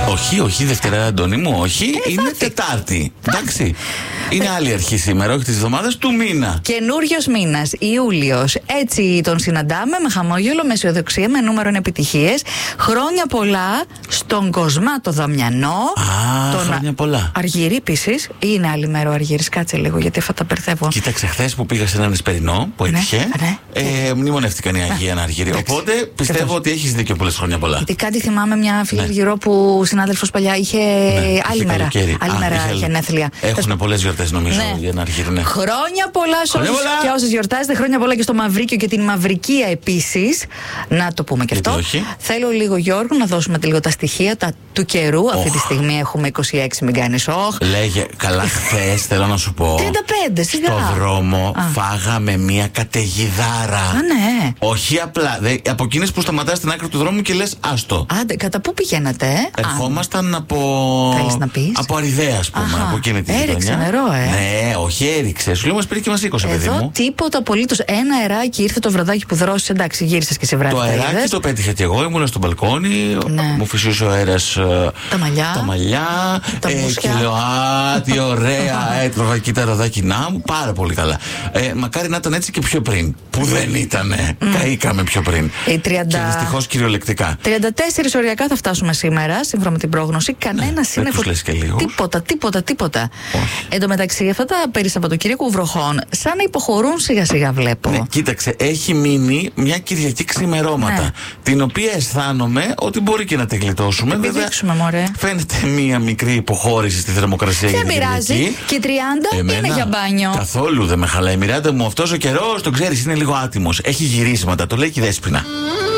Όχι, Δευτέρα, Αντώνη μου, όχι. Είναι Τετάρτη. Εντάξει. Είναι άλλη αρχή σήμερα, όχι τη εβδομάδα, του μήνα. Καινούριος μήνας, Ιούλιος. Έτσι τον συναντάμε με χαμόγελο, με αισιοδοξία, με νούμερο επιτυχίες. Χρόνια πολλά στον Κοσμάτο Δαμιανό. Χρόνια πολλά. Αργυρί επίσης. Είναι άλλη μέρα ο Αργύρης, κάτσε λίγο γιατί αυτά τα μπερδεύω. Κοίταξε, χθες που πήγα σε έναν Εσπερινό που έτυχε. Μνημονεύτηκαν οι Αγίοι ένα Αργύρι. Οπότε πιστεύω ότι έχεις δίκιο, πολλές χρόνια πολλά. Γιατί κάτι θυμάμαι μια φίλη Αργυρό που συνάδελφος παλιά είχε άλλη μέρα. Άλλη μέρα γενέθλια. Έχουν πολλές γιορτές νομίζω για ένα Αργύρι. Χρόνια πολλά σε όσους και όσες γιορτάζετε. Χρόνια πολλά και στο Μαυρίκιο και την Μαυρικία επίσης. Να το πούμε και αυτό. Θέλω λίγο, Γιώργο, να δώσουμε λίγο τα στοιχεία του καιρού. Αυτή τη στιγμή έχουμε 26, μην κάνεις Λέγε, καλά, χθες θέλω να σου πω. 35, σιγά. Στο δρόμο φάγαμε μια καταιγιδάρα. Ναι. Όχι απλά. Από εκείνες που σταματάς στην άκρη του δρόμου και λες άστο. Άντε, κατά πού πηγαίνατε, Ερχόμασταν από. Θέλεις να πεις? Από Αριδαία, ας πούμε. Από εκείνη τη γειτονιά. Έριξε νερό, Ναι, όχι, έριξε. Σου λέω μας πήρε και μας 20, παιδί μου. Εδώ τίποτα απολύτως. Ένα αεράκι ήρθε το βραδάκι που δρόσησε. Εντάξει, γύρισες και σε βράδυ. Το αεράκι το πέτυχα κι εγώ. Ήμουν στο μπαλκόνι. Μου φυσούσε ο αέρας τα μαλλιά. Και λέω, τι ωραία. Έτρωγα εκεί τα ροδάκινά μου. Πάρα πολύ καλά. Μακάρι να ήταν έτσι και πιο πριν. Που δεν ήτανε. Καήκαμε πιο πριν. Και δυστυχώς κυριολεκτικά. 34 οριακά θα φτάσουμε σήμερα, σύμφωνα με την πρόγνωση. Κανένα σύννεφο. Τίποτα. Εν τω μεταξύ, αυτά τα περί Σαββατοκύριακου βροχών, σαν να υποχωρούν σιγά-σιγά, βλέπω. Ναι, κοίταξε, έχει μείνει μια Κυριακή ξημερώματα. Την οποία αισθάνομαι ότι μπορεί και να τη γλιτώσουμε. Βέβαια, φαίνεται μια μικρή υποχώρηση στη θερμοκρασία. Δεν πειράζει. Και 30 είναι για μπάνιο. Καθόλου δεν με χαλάει. Μιράντα μου, αυτός ο καιρός, το ξέρεις, είναι λίγο άτιμος. Έχει γυρίσματα, το λέει και η Δέσποινα.